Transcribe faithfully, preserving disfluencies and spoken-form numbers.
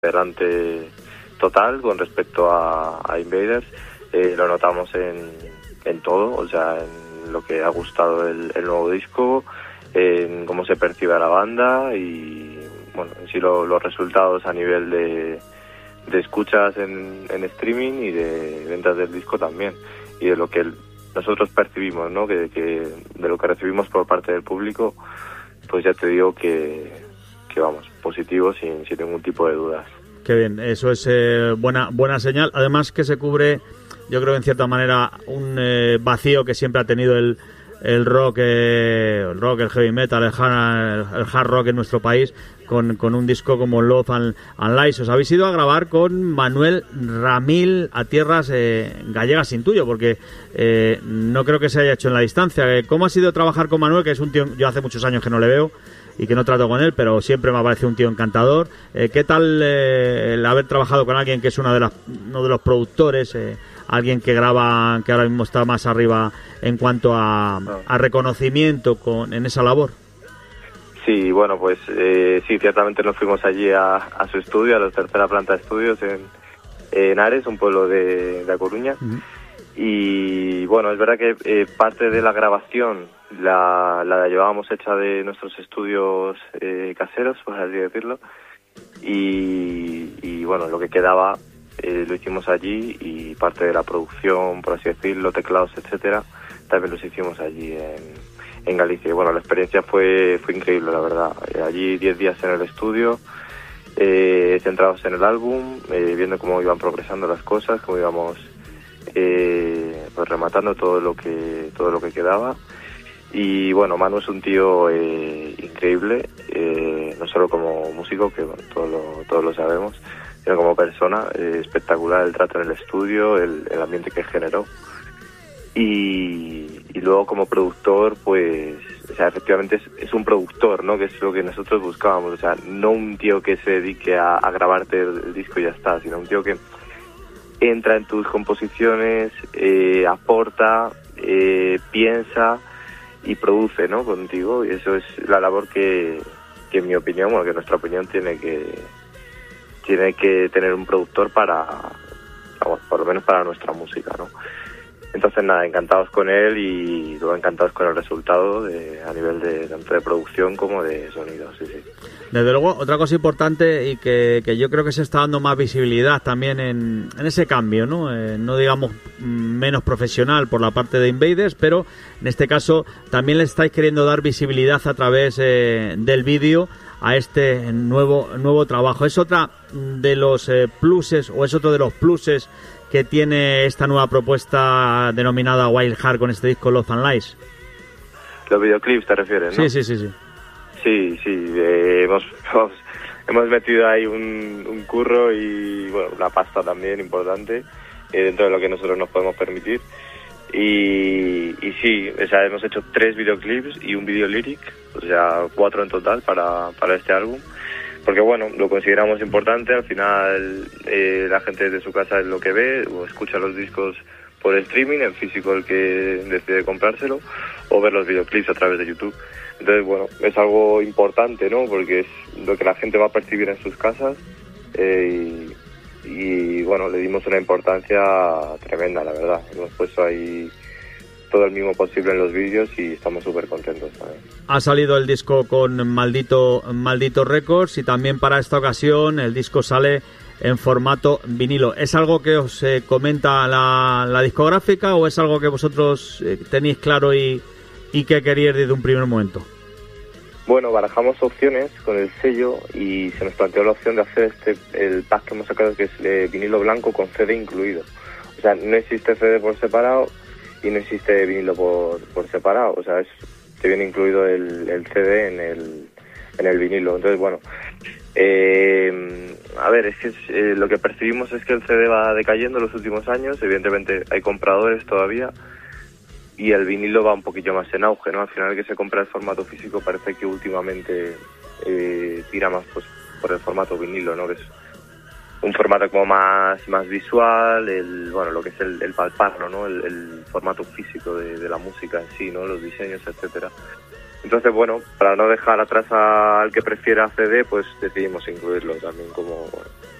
adelante total con respecto a, a Invaders. Eh, lo notamos en, en todo, o sea, en lo que ha gustado el, el nuevo disco, en cómo se percibe a la banda y, bueno, en sí lo, los resultados a nivel de, de escuchas en, en streaming y de ventas del disco también, y de lo que el, nosotros percibimos, ¿no? Que, que de lo que recibimos por parte del público, pues ya te digo que, que vamos, positivo sin, sin ningún tipo de dudas. Qué bien, eso es eh, buena buena señal. Además que se cubre, yo creo en cierta manera, un eh, vacío que siempre ha tenido el, el rock, eh, el rock, el heavy metal, el hard, el hard rock en nuestro país, con, con un disco como Love and, and Lies. Os habéis ido a grabar con Manuel Ramil a tierras eh, gallegas intuyo, porque eh, no creo que se haya hecho en la distancia. ¿Cómo ha sido trabajar con Manuel, que es un tío, yo hace muchos años que no le veo y que no trato con él, pero siempre me ha parecido un tío encantador? Eh, ¿Qué tal eh, el haber trabajado con alguien que es una de las, uno de los productores, eh, alguien que graba, que ahora mismo está más arriba en cuanto a, a reconocimiento con, en esa labor? Sí, bueno, pues eh, sí, ciertamente nos fuimos allí a, a su estudio, a la tercera planta de estudios en, en Ares, un pueblo de, de A Coruña. Uh-huh. Y bueno, es verdad que eh, parte de la grabación la, la llevábamos hecha de nuestros estudios eh, caseros, por así decirlo, y, y bueno, lo que quedaba eh, lo hicimos allí, y parte de la producción, por así decirlo, teclados, etcétera, también los hicimos allí en, en Galicia. Y bueno, la experiencia fue fue increíble, la verdad. Allí diez días en el estudio, eh, centrados en el álbum, eh, viendo cómo iban progresando las cosas, cómo íbamos eh, pues rematando todo lo que todo lo que quedaba. Y bueno, Manu es un tío eh, increíble, eh, no solo como músico, que bueno, todos lo, todos lo sabemos, sino como persona. Eh, espectacular el trato en el estudio, el, el ambiente que generó. Y, y luego como productor, pues, o sea, efectivamente es, es un productor, ¿no? Que es lo que nosotros buscábamos, o sea, no un tío que se dedique a, a grabarte el, el disco y ya está, sino un tío que entra en tus composiciones, eh, aporta, eh, piensa y produce, ¿no? Contigo, y eso es la labor que, que en mi opinión, bueno, que en nuestra opinión tiene que tiene que tener un productor para, vamos, por lo menos para nuestra música, ¿no? Entonces nada, encantados con él y luego encantados con el resultado de, a nivel de tanto de producción como de sonido, sí, sí. Desde luego, otra cosa importante y que, que yo creo que se está dando más visibilidad también en, en ese cambio, ¿no? Eh, no digamos menos profesional por la parte de Invaders, pero en este caso también le estáis queriendo dar visibilidad a través eh, del vídeo a este nuevo nuevo trabajo. Es otra de los eh, pluses, o es otro de los pluses que tiene esta nueva propuesta denominada Wild Heart con este disco Love and Lies. Los videoclips te refieres, ¿no? Sí, sí, sí, sí. Sí, sí, eh, hemos, hemos hemos metido ahí un, un curro y bueno, una pasta también importante eh, dentro de lo que nosotros nos podemos permitir. Y, y sí, o sea, hemos hecho tres videoclips y un video lyric, o sea, cuatro en total para, para este álbum. Porque bueno, lo consideramos importante, al final eh, la gente desde su casa es lo que ve o escucha los discos por streaming, en físico el que decide comprárselo, o ver los videoclips a través de YouTube. Entonces bueno, es algo importante, ¿no? Porque es lo que la gente va a percibir en sus casas eh, y, y bueno, le dimos una importancia tremenda, la verdad. Hemos puesto ahí todo el mimo posible en los vídeos y estamos súper contentos también. Ha salido el disco con Maldito Maldito Records y también para esta ocasión el disco sale en formato vinilo. ¿Es algo que os eh, comenta la, la discográfica o es algo que vosotros eh, tenéis claro y, y que queríais desde un primer momento? Bueno, barajamos opciones con el sello y se nos planteó la opción de hacer este el pack que hemos sacado, que es eh, vinilo blanco con C D incluido. O sea, no existe C D por separado y no existe vinilo por, por separado, o sea, es, te viene incluido el, el C D en el, en el vinilo. Entonces, bueno, eh, a ver, es que es, eh, lo que percibimos es que el C D va decayendo en los últimos años, evidentemente hay compradores todavía, y el vinilo va un poquillo más en auge, ¿no? Al final el que se compra el formato físico parece que últimamente eh, tira más pues por el formato vinilo, ¿no? Que es un formato como más más visual, el bueno, lo que es el, el palparlo, ¿no? El, el formato físico de, de la música en sí, ¿no? Los diseños, etcétera. Entonces, bueno, para no dejar atrás al que prefiera C D, pues decidimos incluirlo también como, bueno,